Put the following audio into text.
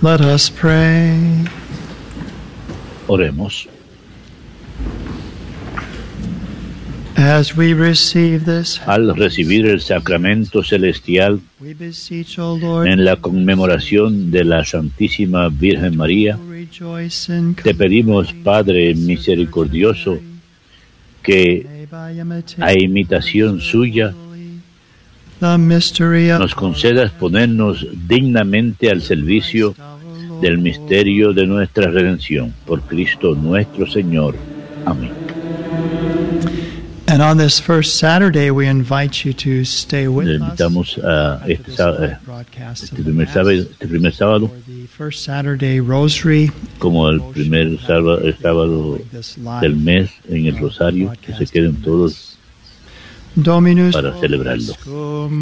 Let us pray. Oremos. As we receive this, Al recibir el sacramento celestial we beseech, O Lord, en la conmemoración de la Santísima Virgen María, to rejoice in te pedimos, Padre misericordioso, que may by imitation a imitación suya the mystery of nos concedas ponernos dignamente al servicio del misterio de nuestra redención. Por Cristo nuestro Señor. Amén. And on this first Saturday, we invite you to stay with Le us. invitamos a Broadcast este of the primer sábado, for the first Saturday Rosary como el primer sábado this live del mes en el Rosario, que se queden todos Dominus para celebrarlo. vobiscum.